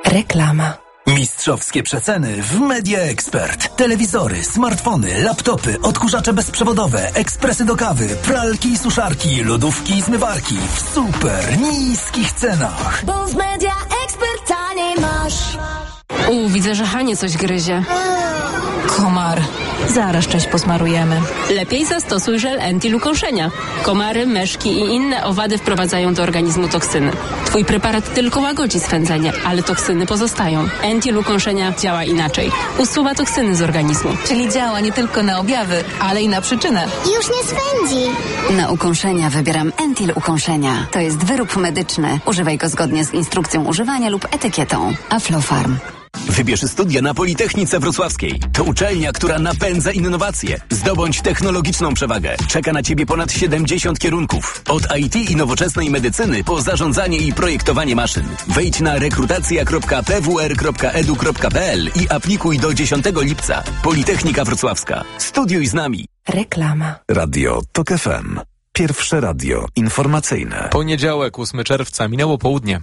Reklama. Mistrzowskie przeceny w Media Expert. Telewizory, smartfony, laptopy, odkurzacze bezprzewodowe, ekspresy do kawy, pralki i suszarki, lodówki i zmywarki w super niskich cenach. Bo w Media Expert taniej masz. Widzę, że Hanie coś gryzie. Komar. Zaraz cześć posmarujemy. Lepiej zastosuj żel Entil-ukąszenia. Komary, myszki i inne owady wprowadzają do organizmu toksyny. Twój preparat tylko łagodzi swędzenie, ale toksyny pozostają. Entil-ukąszenia działa inaczej. Usuwa toksyny z organizmu. Czyli działa nie tylko na objawy, ale i na przyczynę. Już nie swędzi. Na ukąszenia wybieram Entil-ukąszenia. To jest wyrób medyczny. Używaj go zgodnie z instrukcją używania lub etykietą. Aflofarm. Wybierz studia na Politechnice Wrocławskiej. To uczelnia, która napędza innowacje. Zdobądź technologiczną przewagę. Czeka na Ciebie ponad 70 kierunków. Od IT i nowoczesnej medycyny po zarządzanie i projektowanie maszyn. Wejdź na rekrutacja.pwr.edu.pl i aplikuj do 10 lipca. Politechnika Wrocławska. Studiuj z nami. Reklama. Radio TOK FM. Pierwsze radio informacyjne. Poniedziałek, 8 czerwca, minęło południe.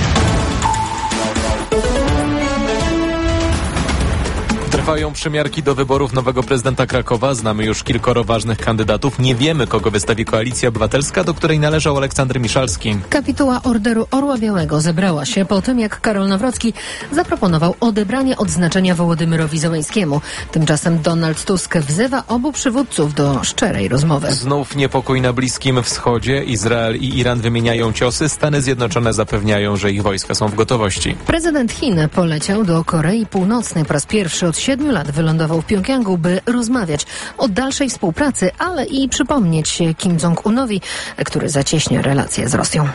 Trwają przymiarki do wyborów nowego prezydenta Krakowa. Znamy już kilkoro ważnych kandydatów. Nie wiemy, kogo wystawi Koalicja Obywatelska, do której należał Aleksander Miszalski. Kapituła Orderu Orła Białego zebrała się po tym, jak Karol Nawrocki zaproponował odebranie odznaczenia Wołodymyrowi Zełenskiemu. Tymczasem Donald Tusk wzywa obu przywódców do szczerej rozmowy. Znów niepokój na Bliskim Wschodzie. Izrael i Iran wymieniają ciosy. Stany Zjednoczone zapewniają, że ich wojska są w gotowości. Prezydent Chin poleciał do Korei Północnej. Po raz pierwszy od 7 lat wylądował w Pjongjangu, by rozmawiać o dalszej współpracy, ale i przypomnieć się Kim Jong-unowi, który zacieśnia relacje z Rosją.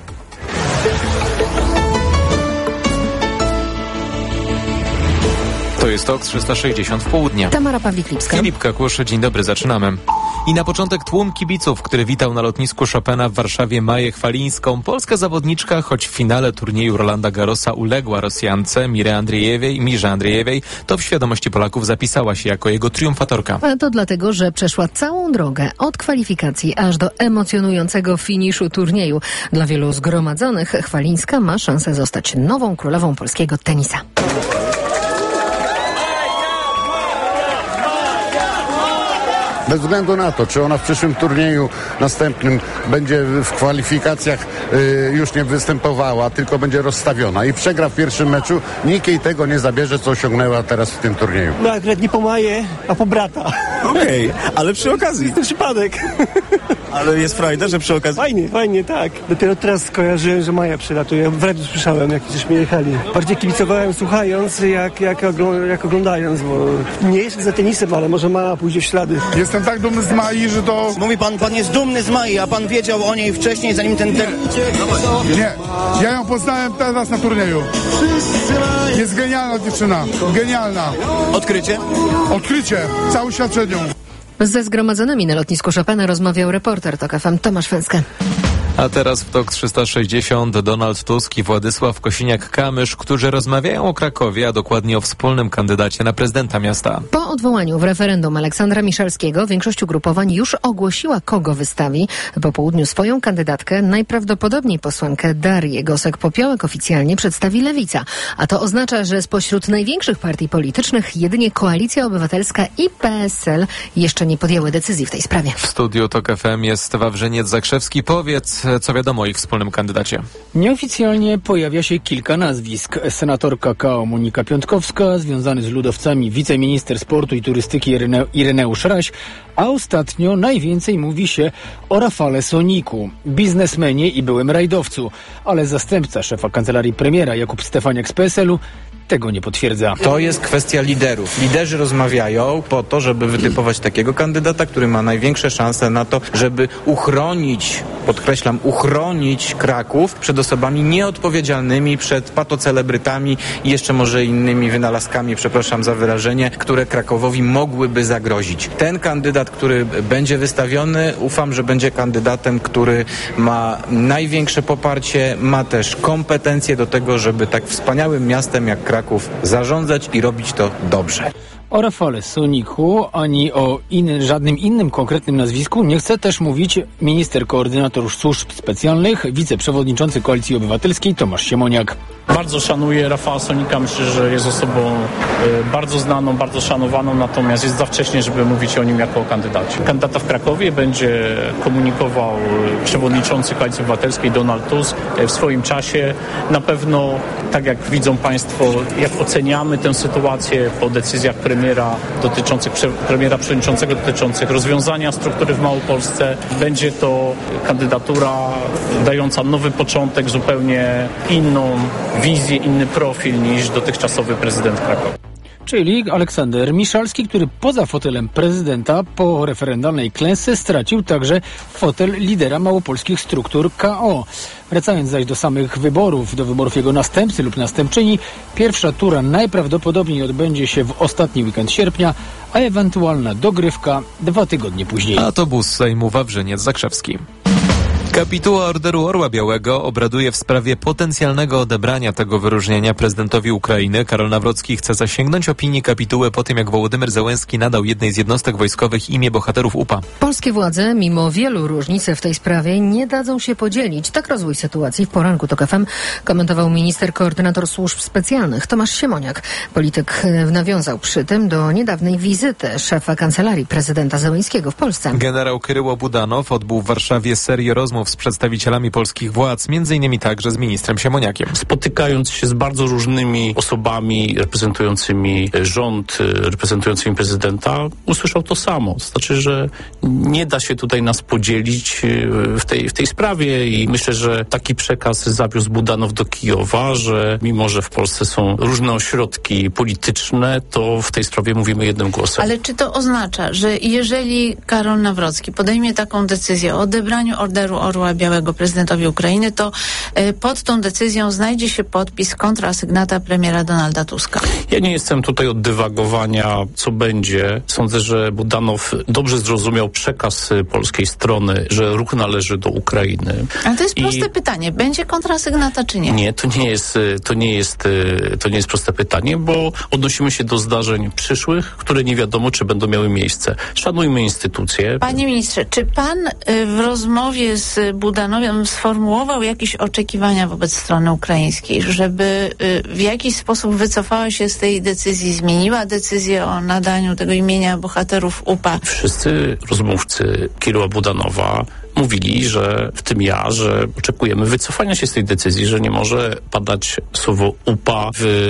To jest TOK 360 w południe. Tamara Pawlik-Lipska. Filip Kakusz, dzień dobry, zaczynamy. I na początek tłum kibiców, który witał na lotnisku Chopina w Warszawie Maję Chwalińską. Polska zawodniczka, choć w finale turnieju Rolanda Garrosa uległa Rosjance Mirze Andriejewej, to w świadomości Polaków zapisała się jako jego triumfatorka. A to dlatego, że przeszła całą drogę od kwalifikacji aż do emocjonującego finiszu turnieju. Dla wielu zgromadzonych Chwalińska ma szansę zostać nową królową polskiego tenisa. Bez względu na to, czy ona w przyszłym turnieju następnym będzie w kwalifikacjach już nie występowała, tylko będzie rozstawiona i przegra w pierwszym meczu, nikt jej tego nie zabierze, co osiągnęła teraz w tym turnieju. No akurat nie po Maję, a po brata. Okej, ale przy okazji. To przypadek. Ale jest frajda, że przy okazji... Fajnie, tak. Dopiero teraz skojarzyłem, że Maja przylatuje. W radiu słyszałem, jak żeśmy jechali. Bardziej kibicowałem słuchając, jak oglądając, bo nie jestem za tenisem, ale może Maja pójdzie w ślady. Jestem tak dumny z Mai, że to... Mówi pan jest dumny z Mai, a pan wiedział o niej wcześniej, zanim ten... Nie, ja ją poznałem teraz na turnieju. Jest genialna dziewczyna, genialna. Odkrycie? Odkrycie, całe świat przed nią. Ze zgromadzonymi na lotnisku Chopina rozmawiał reporter TOK FM Tomasz Fęskę. A teraz w TOK 360 Donald Tusk i Władysław Kosiniak-Kamysz, którzy rozmawiają o Krakowie, a dokładnie o wspólnym kandydacie na prezydenta miasta. Po odwołaniu w referendum Aleksandra Miszalskiego większość ugrupowań już ogłosiła, kogo wystawi. Po południu swoją kandydatkę, najprawdopodobniej posłankę Darię Gosek-Popiołek, oficjalnie przedstawi Lewica. A to oznacza, że spośród największych partii politycznych jedynie Koalicja Obywatelska i PSL jeszcze nie podjęły decyzji w tej sprawie. W studiu TOK FM jest Wawrzyniec Zakrzewski. Powiedz, co wiadomo o ich wspólnym kandydacie? Nieoficjalnie pojawia się kilka nazwisk. Senatorka KO Monika Piątkowska, związany z ludowcami wiceminister sportu i turystyki Ireneusz Raś, a ostatnio najwięcej mówi się o Rafale Soniku, biznesmenie i byłym rajdowcu, ale zastępca szefa kancelarii premiera Jakub Stefaniak z PSL-u tego nie potwierdza. To jest kwestia liderów. Liderzy rozmawiają po to, żeby wytypować takiego kandydata, który ma największe szanse na to, żeby uchronić, podkreślam, uchronić Kraków przed osobami nieodpowiedzialnymi, przed patocelebrytami i jeszcze może innymi wynalazkami, przepraszam za wyrażenie, które Krakowowi mogłyby zagrozić. Ten kandydat, który będzie wystawiony, ufam, że będzie kandydatem, który ma największe poparcie, ma też kompetencje do tego, żeby tak wspaniałym miastem jak Kraków zarządzać i robić to dobrze. O Rafale Soniku ani o żadnym innym konkretnym nazwisku nie chce też mówić minister koordynator służb specjalnych, wiceprzewodniczący Koalicji Obywatelskiej Tomasz Siemoniak. Bardzo szanuję Rafała Sonika, myślę, że jest osobą bardzo znaną, bardzo szanowaną, natomiast jest za wcześnie, żeby mówić o nim jako o kandydacie. Kandydata w Krakowie będzie komunikował przewodniczący Koalicji Obywatelskiej Donald Tusk w swoim czasie. Na pewno, tak jak widzą Państwo, jak oceniamy tę sytuację po decyzjach premiera przewodniczącego dotyczących rozwiązania struktury w Małopolsce, będzie to kandydatura dająca nowy początek, zupełnie inną wizję, inny profil niż dotychczasowy prezydent Krakowa. Czyli Aleksander Miszalski, który poza fotelem prezydenta po referendalnej klęsce stracił także fotel lidera małopolskich struktur KO. Wracając zaś do samych wyborów, do wyborów jego następcy lub następczyni, pierwsza tura najprawdopodobniej odbędzie się w ostatni weekend sierpnia, a ewentualna dogrywka 2 tygodnie później. A to bus Sejmu Wawrzyniec-Zakrzewski. Kapituła Orderu Orła Białego obraduje w sprawie potencjalnego odebrania tego wyróżnienia prezydentowi Ukrainy. Karol Nawrocki chce zasięgnąć opinii kapituły po tym, jak Wołodymyr Zełenski nadał jednej z jednostek wojskowych imię bohaterów UPA. Polskie władze, mimo wielu różnic w tej sprawie, nie dadzą się podzielić. Tak rozwój sytuacji w poranku TOK FM komentował minister koordynator służb specjalnych Tomasz Siemoniak. Polityk nawiązał przy tym do niedawnej wizyty szefa kancelarii prezydenta Zełenskiego w Polsce. Generał Kyryło Budanow odbył w Warszawie serię rozmów z przedstawicielami polskich władz, m.in. także z ministrem Siemoniakiem. Spotykając się z bardzo różnymi osobami reprezentującymi rząd, reprezentującymi prezydenta, usłyszał to samo. To znaczy, że nie da się tutaj nas podzielić w tej sprawie i myślę, że taki przekaz zawiózł Budanow do Kijowa, że mimo, że w Polsce są różne ośrodki polityczne, to w tej sprawie mówimy jednym głosem. Ale czy to oznacza, że jeżeli Karol Nawrocki podejmie taką decyzję o odebraniu Orderu Orła Białego prezydentowi Ukrainy, to pod tą decyzją znajdzie się podpis kontrasygnata premiera Donalda Tuska? Ja nie jestem tutaj od dywagowania, co będzie. Sądzę, że Budanow dobrze zrozumiał przekaz polskiej strony, że ruch należy do Ukrainy. Ale to jest proste pytanie. Będzie kontrasygnata, czy nie? Nie, to nie jest proste pytanie, bo odnosimy się do zdarzeń przyszłych, które nie wiadomo, czy będą miały miejsce. Szanujmy instytucje. Panie ministrze, czy pan w rozmowie z Budanowem sformułował jakieś oczekiwania wobec strony ukraińskiej, żeby w jakiś sposób wycofała się z tej decyzji, zmieniła decyzję o nadaniu tego imienia bohaterów UPA? Wszyscy rozmówcy Kiryła Budanowa mówili, że w tym że oczekujemy wycofania się z tej decyzji, że nie może padać słowo UPA w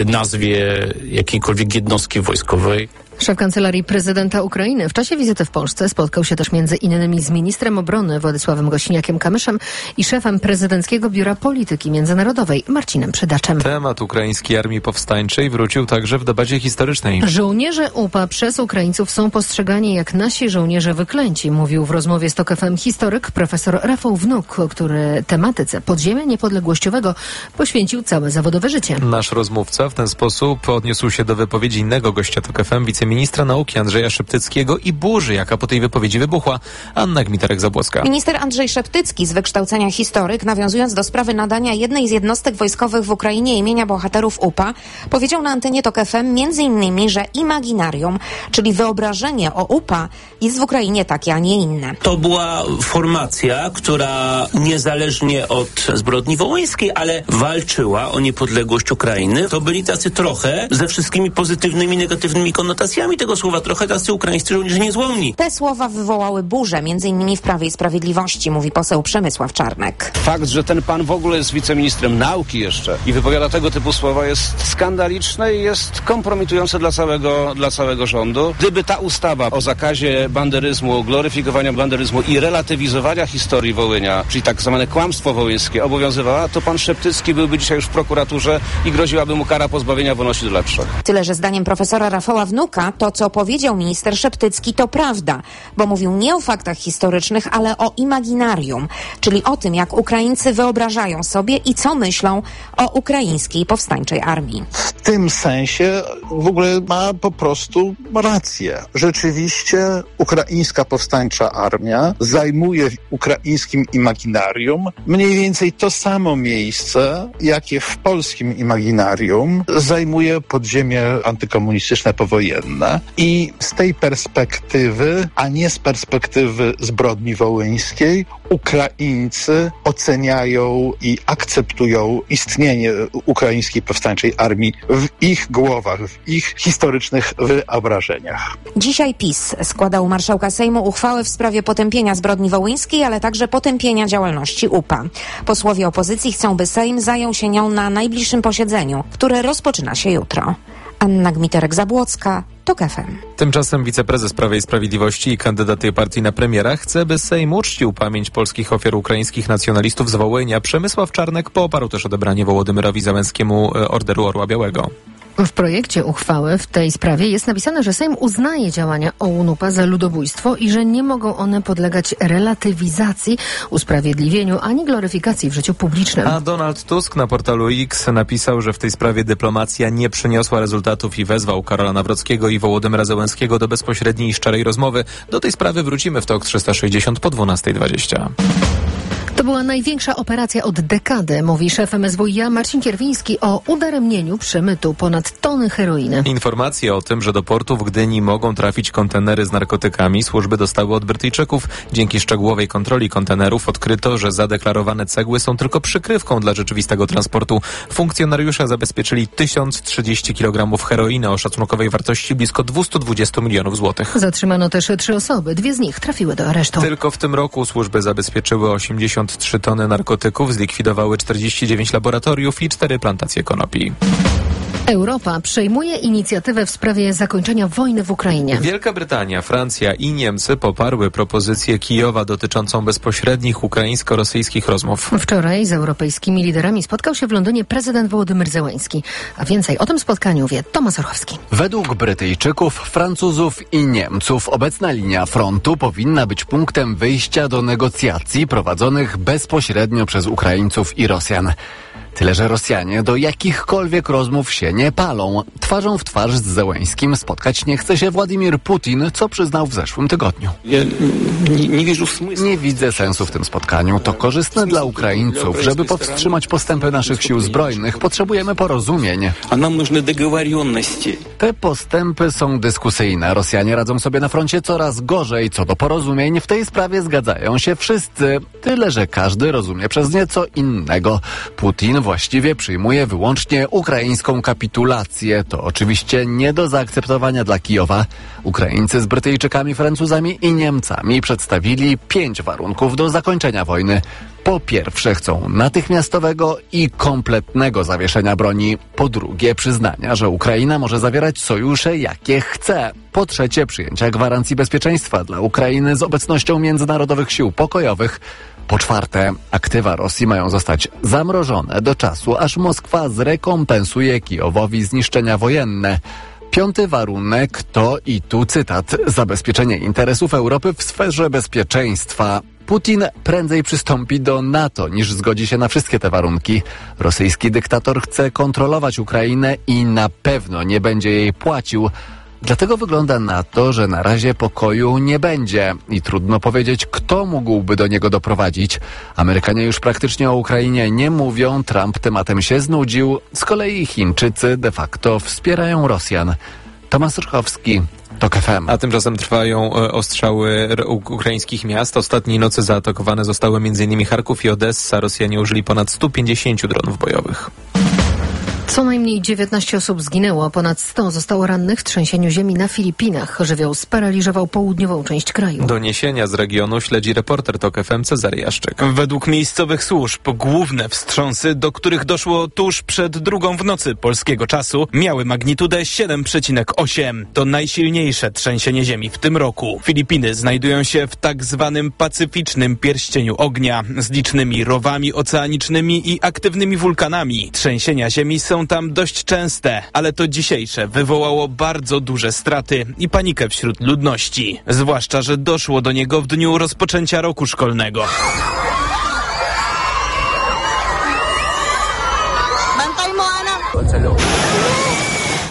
nazwie jakiejkolwiek jednostki wojskowej. Szef Kancelarii Prezydenta Ukrainy w czasie wizyty w Polsce spotkał się też między innymi z ministrem obrony Władysławem Gośniakiem-Kamyszem i szefem Prezydenckiego Biura Polityki Międzynarodowej Marcinem Przydaczem. Temat ukraińskiej armii powstańczej wrócił także w debacie historycznej. Żołnierze UPA przez Ukraińców są postrzegani jak nasi żołnierze wyklęci, mówił w rozmowie z TOK FM historyk profesor Rafał Wnuk, który tematyce podziemia niepodległościowego poświęcił całe zawodowe życie. Nasz rozmówca w ten sposób odniósł się do wypowiedzi innego gościa TOK FM, wiceministra nauki Andrzeja Szeptyckiego i burzy, jaka po tej wypowiedzi wybuchła. Anna Gmitarek-Zabłocka. Minister Andrzej Szeptycki, z wykształcenia historyk, nawiązując do sprawy nadania jednej z jednostek wojskowych w Ukrainie imienia bohaterów UPA, powiedział na antenie TOK FM m.in., że imaginarium, czyli wyobrażenie o UPA, jest w Ukrainie takie, a nie inne. To była formacja, która niezależnie od zbrodni wołyńskiej, ale walczyła o niepodległość Ukrainy. To byli tacy trochę ze wszystkimi pozytywnymi, negatywnymi konotacjami tego słowa, trochę tacy ukraińscy żołnierze niezłomni. Te słowa wywołały burzę, m.in. w Prawie i Sprawiedliwości, mówi poseł Przemysław Czarnek. Fakt, że ten pan w ogóle jest wiceministrem nauki jeszcze i wypowiada tego typu słowa, jest skandaliczne i jest kompromitujące dla całego rządu. Gdyby ta ustawa o zakazie banderyzmu, gloryfikowania banderyzmu i relatywizowania historii Wołynia, czyli tak zwane kłamstwo wołyńskie, obowiązywała, to pan Szeptycki byłby dzisiaj już w prokuraturze i groziłaby mu kara pozbawienia wolności do lat 3. Tyle, że zdaniem profesora Rafała Wnuka to, co powiedział minister Szeptycki, to prawda, bo mówił nie o faktach historycznych, ale o imaginarium, czyli o tym, jak Ukraińcy wyobrażają sobie i co myślą o ukraińskiej powstańczej armii. W tym sensie w ogóle ma po prostu rację. Rzeczywiście ukraińska powstańcza armia zajmuje w ukraińskim imaginarium mniej więcej to samo miejsce, jakie w polskim imaginarium zajmuje podziemie antykomunistyczne powojenne. I z tej perspektywy, a nie z perspektywy zbrodni wołyńskiej, Ukraińcy oceniają i akceptują istnienie ukraińskiej powstańczej armii w ich głowach, w ich historycznych wyobrażeniach. Dzisiaj PiS składa u marszałka Sejmu uchwałę w sprawie potępienia zbrodni wołyńskiej, ale także potępienia działalności UPA. Posłowie opozycji chcą, by Sejm zajął się nią na najbliższym posiedzeniu, które rozpoczyna się jutro. Anna Gmiterek-Zabłocka, TOK FM. Tymczasem wiceprezes Prawa i Sprawiedliwości i kandydat tej partii na premiera chce, by Sejm uczcił pamięć polskich ofiar ukraińskich nacjonalistów z Wołynia. Przemysław Czarnek poparł też odebranie Wołodymyrowi Zełenskiemu Orderu Orła Białego. W projekcie uchwały w tej sprawie jest napisane, że Sejm uznaje działania OUN-UPA za ludobójstwo i że nie mogą one podlegać relatywizacji, usprawiedliwieniu ani gloryfikacji w życiu publicznym. A Donald Tusk na portalu X napisał, że w tej sprawie dyplomacja nie przyniosła rezultatów i wezwał Karola Nawrockiego i Wołodymyra Zełenskiego do bezpośredniej i szczerej rozmowy. Do tej sprawy wrócimy w TOK 360 po 12:20. To była największa operacja od dekady, mówi szef MSWiA Marcin Kierwiński o udaremnieniu przemytu ponad tony heroiny. Informacje o tym, że do portu w Gdyni mogą trafić kontenery z narkotykami, służby dostały od Brytyjczyków. Dzięki szczegółowej kontroli kontenerów odkryto, że zadeklarowane cegły są tylko przykrywką dla rzeczywistego transportu. Funkcjonariusze zabezpieczyli 1030 kg heroiny o szacunkowej wartości blisko 220 milionów złotych. Zatrzymano też 3 osoby, 2 z nich trafiły do aresztu. Tylko w tym roku służby zabezpieczyły 83 tony narkotyków, zlikwidowały 49 laboratoriów i 4 plantacje konopi. Europa przejmuje inicjatywę w sprawie zakończenia wojny w Ukrainie. Wielka Brytania, Francja i Niemcy poparły propozycję Kijowa dotyczącą bezpośrednich ukraińsko-rosyjskich rozmów. Wczoraj z europejskimi liderami spotkał się w Londynie prezydent Wołodymyr Zełenski. A więcej o tym spotkaniu wie Tomasz Orchowski. Według Brytyjczyków, Francuzów i Niemców obecna linia frontu powinna być punktem wyjścia do negocjacji prowadzonych bezpośrednio przez Ukraińców i Rosjan. Tyle, że Rosjanie do jakichkolwiek rozmów się nie palą. Twarzą w twarz z Zełenskim spotkać nie chce się Władimir Putin, co przyznał w zeszłym tygodniu. Nie widzę sensu w tym spotkaniu. To korzystne dla Ukraińców. Żeby powstrzymać postępy naszych sił zbrojnych, potrzebujemy porozumień. Te postępy są dyskusyjne. Rosjanie radzą sobie na froncie coraz gorzej. Co do porozumień, w tej sprawie zgadzają się wszyscy. Tyle, że każdy rozumie przez nieco innego. Putin właściwie przyjmuje wyłącznie ukraińską kapitulację. To oczywiście nie do zaakceptowania dla Kijowa. Ukraińcy z Brytyjczykami, Francuzami i Niemcami przedstawili 5 warunków do zakończenia wojny. Po pierwsze, chcą natychmiastowego i kompletnego zawieszenia broni. Po drugie, przyznania, że Ukraina może zawierać sojusze jakie chce. Po trzecie, przyjęcia gwarancji bezpieczeństwa dla Ukrainy z obecnością międzynarodowych sił pokojowych. Po czwarte, aktywa Rosji mają zostać zamrożone do czasu, aż Moskwa zrekompensuje Kijowowi zniszczenia wojenne. 5. warunek to, i tu cytat, zabezpieczenie interesów Europy w sferze bezpieczeństwa. Putin prędzej przystąpi do NATO, niż zgodzi się na wszystkie te warunki. Rosyjski dyktator chce kontrolować Ukrainę i na pewno nie będzie jej płacił. Dlatego wygląda na to, że na razie pokoju nie będzie i trudno powiedzieć, kto mógłby do niego doprowadzić. Amerykanie już praktycznie o Ukrainie nie mówią, Trump tematem się znudził, z kolei Chińczycy de facto wspierają Rosjan. Tomasz Orchowski, TOK FM. A tymczasem trwają ostrzały ukraińskich miast. Ostatniej nocy zaatakowane zostały m.in. Charków i Odessa. Rosjanie użyli ponad 150 dronów bojowych. Co najmniej 19 osób zginęło, ponad 100 zostało rannych w trzęsieniu ziemi na Filipinach. Żywioł sparaliżował południową część kraju. Doniesienia z regionu śledzi reporter TOK FM Cezary Jaszczyk. Według miejscowych służb główne wstrząsy, do których doszło tuż przed 2 w nocy polskiego czasu, miały magnitudę 7,8. To najsilniejsze trzęsienie ziemi w tym roku. Filipiny znajdują się w tak zwanym pacyficznym pierścieniu ognia z licznymi rowami oceanicznymi i aktywnymi wulkanami. Trzęsienia ziemi są tam dość częste, ale to dzisiejsze wywołało bardzo duże straty i panikę wśród ludności. Zwłaszcza, że doszło do niego w dniu rozpoczęcia roku szkolnego.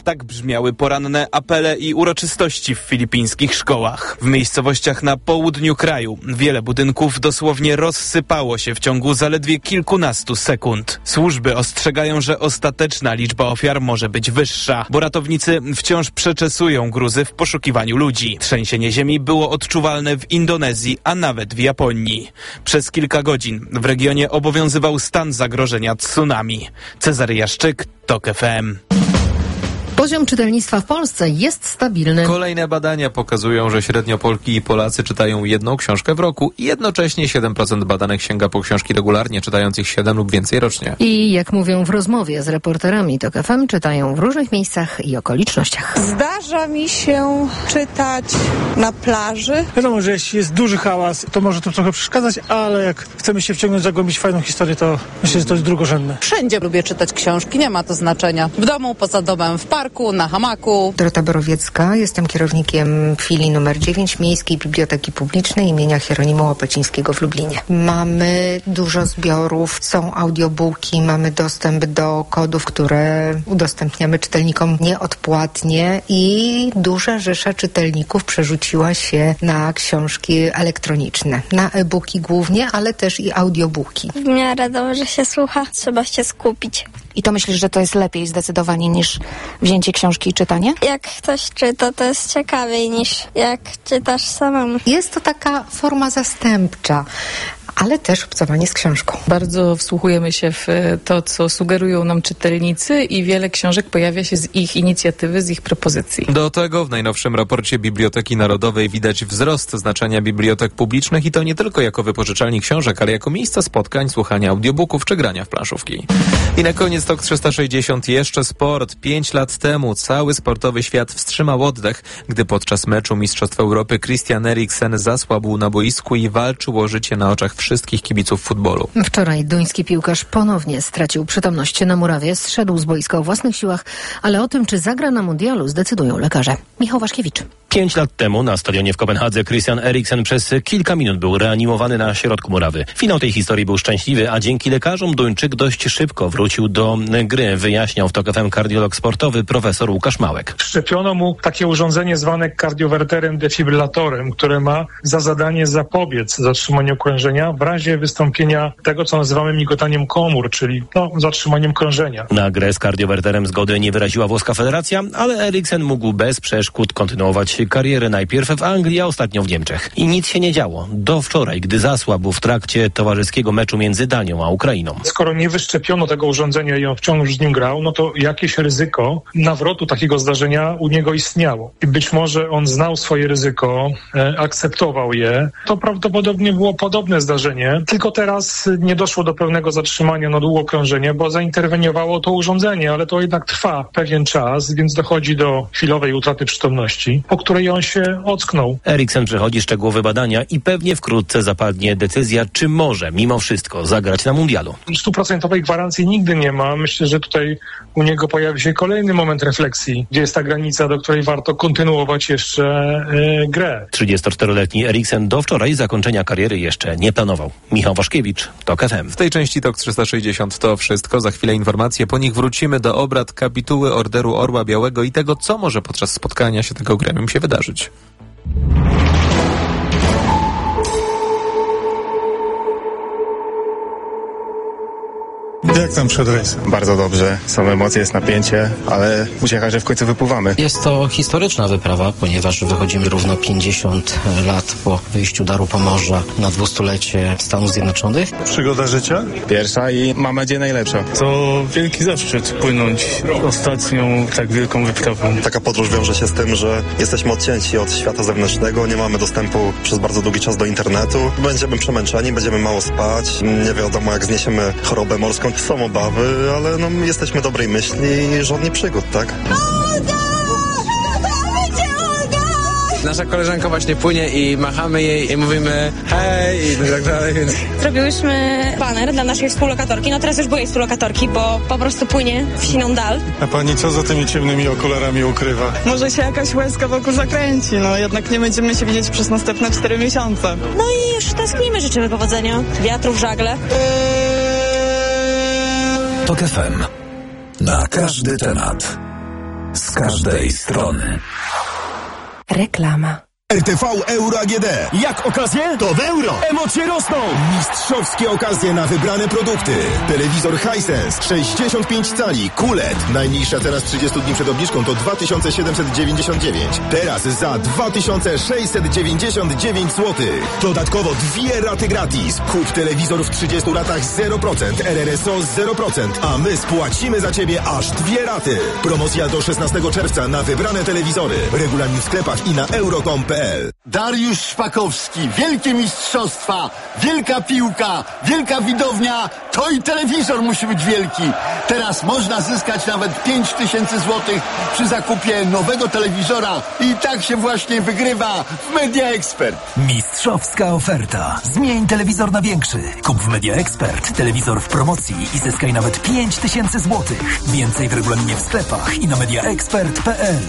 Tak brzmiały poranne apele i uroczystości w filipińskich szkołach. W miejscowościach na południu kraju wiele budynków dosłownie rozsypało się w ciągu zaledwie kilkunastu sekund. Służby ostrzegają, że ostateczna liczba ofiar może być wyższa, bo ratownicy wciąż przeczesują gruzy w poszukiwaniu ludzi. Trzęsienie ziemi było odczuwalne w Indonezji, a nawet w Japonii. Przez kilka godzin w regionie obowiązywał stan zagrożenia tsunami. Cezary Jaszczyk, TOK FM. Poziom czytelnictwa w Polsce jest stabilny. Kolejne badania pokazują, że średnio Polki i Polacy czytają jedną książkę w roku i jednocześnie 7% badanych sięga po książki regularnie, czytających 7 lub więcej rocznie. I jak mówią w rozmowie z reporterami TOK FM, czytają w różnych miejscach i okolicznościach. Zdarza mi się czytać na plaży. Wiadomo, że jeśli jest duży hałas, to może to trochę przeszkadzać, ale jak chcemy się wciągnąć, zagłębić fajną historię, to myślę, że to jest drugorzędne. Wszędzie lubię czytać książki, nie ma to znaczenia. W domu, poza domem, w parku, na hamaku. Dorota Borowiecka, jestem kierownikiem filii numer 9 Miejskiej Biblioteki Publicznej imienia Hieronima Łapecińskiego w Lublinie. Mamy dużo zbiorów, są audiobooki, mamy dostęp do kodów, które udostępniamy czytelnikom nieodpłatnie i duża rzesza czytelników przerzuciła się na książki elektroniczne, na e-booki głównie, ale też i audiobooki. W miarę dobrze się słucha, trzeba się skupić. I to myślisz, że to jest lepiej zdecydowanie niż wzięcie książki i czytanie? Jak ktoś czyta, to jest ciekawiej niż jak czytasz samemu. Jest to taka forma zastępcza, ale też obcowanie z książką. Bardzo wsłuchujemy się w to, co sugerują nam czytelnicy i wiele książek pojawia się z ich inicjatywy, z ich propozycji. Do tego w najnowszym raporcie Biblioteki Narodowej widać wzrost znaczenia bibliotek publicznych i to nie tylko jako wypożyczalni książek, ale jako miejsca spotkań, słuchania audiobooków czy grania w planszówki. I na koniec TOK 360 jeszcze sport. 5 lat temu cały sportowy świat wstrzymał oddech, gdy podczas meczu Mistrzostw Europy Christian Eriksen zasłabł na boisku i walczył o życie na oczach wszystkich kibiców futbolu. Wczoraj duński piłkarz ponownie stracił przytomność na murawie, zszedł z boiska o własnych siłach, ale o tym, czy zagra na mundialu, zdecydują lekarze. Michał Waszkiewicz. 5 lat temu na stadionie w Kopenhadze Christian Eriksen przez kilka minut był reanimowany na środku murawy. Finał tej historii był szczęśliwy, a dzięki lekarzom Duńczyk dość szybko wrócił do gry, wyjaśniał w TOK FM kardiolog sportowy profesor Łukasz Małek. Wszczepiono mu takie urządzenie zwane kardiowerterem defibrylatorem, które ma za zadanie zapobiec zatrzymaniu krążenia w razie wystąpienia tego, co nazywamy migotaniem komór, czyli zatrzymaniem krążenia. Na grę z kardiowerterem zgody nie wyraziła włoska federacja, ale Eriksen mógł bez przeszkód kontynuować karierę najpierw w Anglii, a ostatnio w Niemczech. I nic się nie działo. Do wczoraj, gdy zasłabł w trakcie towarzyskiego meczu między Danią a Ukrainą. Skoro nie wyszczepiono tego urządzenia i on wciąż z nim grał, no to jakieś ryzyko nawrotu takiego zdarzenia u niego istniało. I być może on znał swoje ryzyko, akceptował je. To prawdopodobnie było podobne zdarzenie, tylko teraz nie doszło do pełnego zatrzymania na długo krążenie, bo zainterweniowało to urządzenie, ale to jednak trwa pewien czas, więc dochodzi do chwilowej utraty przytomności, po której on się ocknął. Eriksen przechodzi szczegółowe badania i pewnie wkrótce zapadnie decyzja, czy może mimo wszystko zagrać na mundialu. 100% gwarancji nigdy nie ma. Myślę, że tutaj u niego pojawi się kolejny moment refleksji, gdzie jest ta granica, do której warto kontynuować jeszcze grę. 34-letni Eriksen do wczoraj zakończenia kariery jeszcze nie planował. Michał Waszkiewicz, TOK FM. W tej części TOK 360 to wszystko. Za chwilę informacje. Po nich wrócimy do obrad kapituły Orderu Orła Białego i tego, co może podczas spotkania się tego gremium się wydarzyć. Jak tam przed rejsem? Bardzo dobrze. Są emocje, jest napięcie, ale uciecha, że w końcu wypływamy. Jest to historyczna wyprawa, ponieważ wychodzimy równo 50 lat po wyjściu Daru Pomorza na 200-lecie Stanów Zjednoczonych. Przygoda życia? Pierwsza i mam nadzieję najlepsza. To wielki zaszczyt płynąć ostatnią tak wielką wyprawą. Taka podróż wiąże się z tym, że jesteśmy odcięci od świata zewnętrznego, nie mamy dostępu przez bardzo długi czas do internetu. Będziemy przemęczeni, będziemy mało spać, nie wiadomo jak zniesiemy chorobę morską. Są obawy, ale jesteśmy dobrej myśli i żadnych przygód, tak? Nasza koleżanka właśnie płynie i machamy jej i mówimy hej i tak dalej. Więc... Zrobiłyśmy baner dla naszej współlokatorki, teraz już byłej współlokatorki, bo po prostu płynie w siną dal. A pani co za tymi ciemnymi okularami ukrywa? Może się jakaś łezka wokół zakręci, jednak nie będziemy się widzieć przez następne 4 miesiące. No i już tęsknimy, życzymy powodzenia, wiatru w żagle. TOK FM. Na każdy temat. z każdej strony. Reklama. RTV Euro AGD. Jak okazje? To w euro. Emocje rosną. Mistrzowskie okazje na wybrane produkty. Telewizor Hisense 65 cali QLED. Najniższa teraz 30 dni przed obniżką to 2799. Teraz za 2699 zł. Dodatkowo 2 raty gratis. Kup telewizor w 30 latach 0%, RRSO 0%, a my spłacimy za Ciebie aż 2 raty. Promocja do 16 czerwca na wybrane telewizory. Regulamin w sklepach i na euro.com.pl. Dariusz Szpakowski, wielkie mistrzostwa, wielka piłka, wielka widownia, to i telewizor musi być wielki. Teraz można zyskać nawet 5000 złotych przy zakupie nowego telewizora i tak się właśnie wygrywa w Media Expert. Mistrzowska oferta. Zmień telewizor na większy. Kup w Media Expert telewizor w promocji i zyskaj nawet 5000 złotych. Więcej w regulaminie w sklepach i na mediaexpert.pl.